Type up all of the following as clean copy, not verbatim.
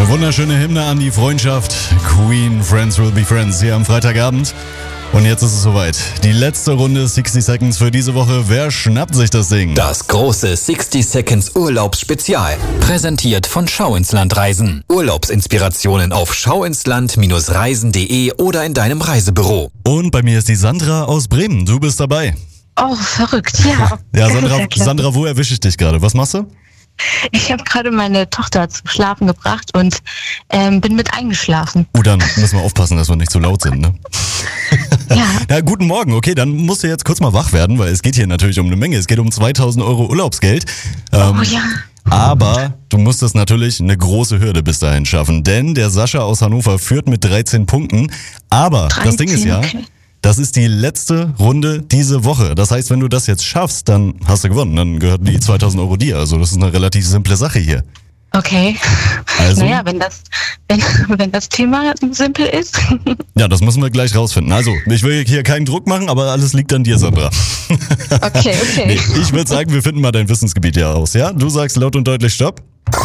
Eine wunderschöne Hymne an die Freundschaft. Queen, Friends will be friends hier am Freitagabend. Und jetzt ist es soweit. Die letzte Runde 60 Seconds für diese Woche. Wer schnappt sich das Ding? Das große 60 Seconds Urlaubsspezial. Präsentiert von Schau ins Land Reisen. Urlaubsinspirationen auf schauinsland-reisen.de oder in deinem Reisebüro. Und bei mir ist die Sandra aus Bremen. Du bist dabei. Oh, verrückt, ja. Ja, Sandra, wo erwische ich dich gerade? Was machst du? Ich habe gerade meine Tochter zum Schlafen gebracht und bin mit eingeschlafen. Dann müssen wir aufpassen, dass wir nicht zu laut sind, ne? Ja. Na, guten Morgen. Okay, dann musst du jetzt kurz mal wach werden, weil es geht hier natürlich um eine Menge. Es geht um 2.000 Euro Urlaubsgeld. Oh ja. Aber du musstest natürlich eine große Hürde bis dahin schaffen, denn der Sascha aus Hannover führt mit 13 Punkten. Aber 13, das Ding ist ja, okay. Das ist die letzte Runde diese Woche. Das heißt, wenn du das jetzt schaffst, dann hast du gewonnen. Dann gehören die 2.000 Euro dir. Also das ist eine relativ simple Sache hier. Okay. Also? Naja, wenn das Thema simpel ist. Ja, das müssen wir gleich rausfinden. Also, ich will hier keinen Druck machen, aber alles liegt an dir, Sandra. Okay. Nee, ich würde sagen, wir finden mal dein Wissensgebiet hier aus, ja? Du sagst laut und deutlich Stopp.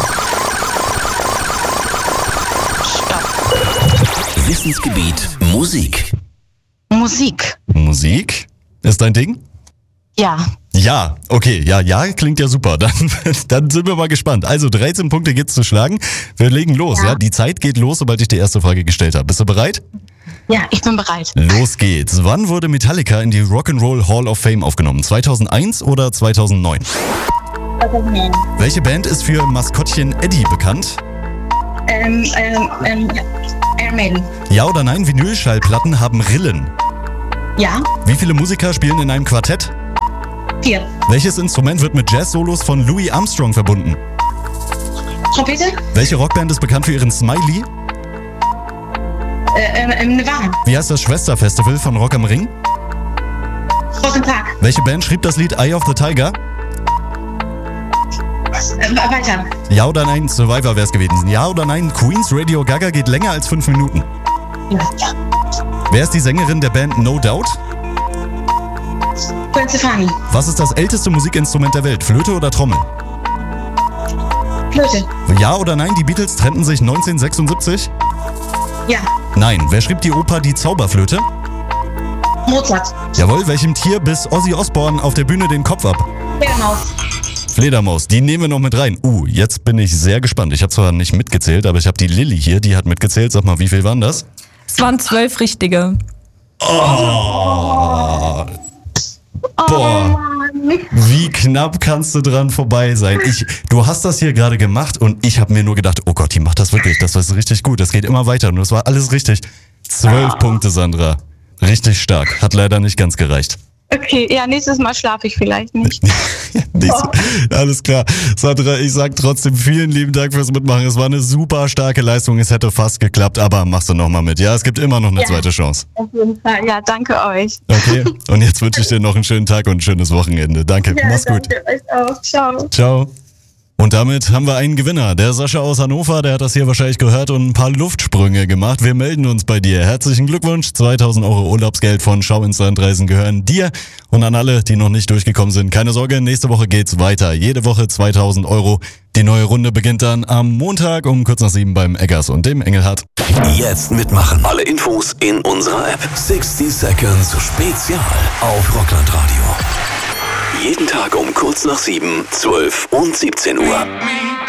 Stopp. Wissensgebiet Musik. Musik? Ist dein Ding? Ja. Ja, okay, ja, klingt ja super. Dann sind wir mal gespannt. Also 13 Punkte gibt's zu schlagen. Wir legen los, ja? Die Zeit geht los, sobald ich die erste Frage gestellt habe. Bist du bereit? Ja, ich bin bereit. Los geht's. Wann wurde Metallica in die Rock'n'Roll Hall of Fame aufgenommen? 2001 oder 2009? Welche Band ist für Maskottchen Eddie bekannt? Iron Maiden. Ja oder nein, Vinylschallplatten haben Rillen? Ja. Wie viele Musiker spielen in einem Quartett? 4. Welches Instrument wird mit Jazz-Solos von Louis Armstrong verbunden? Trompete. Welche Rockband ist bekannt für ihren Smiley? Nirvana. Wie heißt das Schwesterfestival von Rock am Ring? Rock Park. Welche Band schrieb das Lied Eye of the Tiger? Weiter. Ja oder nein, Survivor wär's gewesen. Ja oder nein, Queen's Radio Gaga geht länger als 5 Minuten. Ja. Wer ist die Sängerin der Band No Doubt? Gwen Stefani. Was ist das älteste Musikinstrument der Welt? Flöte oder Trommel? Flöte. Ja oder nein, die Beatles trennten sich 1976? Ja. Nein. Wer schrieb die Oper Die Zauberflöte? Mozart. Jawohl, welchem Tier biss Ozzy Osbourne auf der Bühne den Kopf ab? Fledermaus, die nehmen wir noch mit rein. Jetzt bin ich sehr gespannt. Ich habe zwar nicht mitgezählt, aber ich habe die Lilly hier, die hat mitgezählt. Sag mal, wie viel waren das? Es waren 12 richtige. Boah, wie knapp kannst du dran vorbei sein? Du hast das hier gerade gemacht und ich habe mir nur gedacht, oh Gott, die macht das wirklich, das ist richtig gut, das geht immer weiter und das war alles richtig. 12 Punkte, Sandra. Richtig stark, hat leider nicht ganz gereicht. Okay, ja, nächstes Mal schlafe ich vielleicht nicht. Alles klar. Sandra, ich sag trotzdem vielen lieben Dank fürs Mitmachen. Es war eine super starke Leistung. Es hätte fast geklappt, aber machst du nochmal mit. Ja, es gibt immer noch eine zweite Chance. Auf jeden Fall. Ja, danke euch. Okay, und jetzt wünsche ich dir noch einen schönen Tag und ein schönes Wochenende. Danke, mach's gut. Danke euch auch. Ciao. Ciao. Und damit haben wir einen Gewinner. Der Sascha aus Hannover, der hat das hier wahrscheinlich gehört und ein paar Luftsprünge gemacht. Wir melden uns bei dir. Herzlichen Glückwunsch. 2.000 Euro Urlaubsgeld von Schau ins Land Reisen gehören dir. Und an alle, die noch nicht durchgekommen sind, keine Sorge, nächste Woche geht's weiter. Jede Woche 2.000 Euro. Die neue Runde beginnt dann am Montag um kurz nach 7 beim Eggers und dem Engelhardt. Jetzt mitmachen. Alle Infos in unserer App. 60 Seconds Spezial auf Rockland Radio. Jeden Tag um kurz nach 7, 12 und 17 Uhr.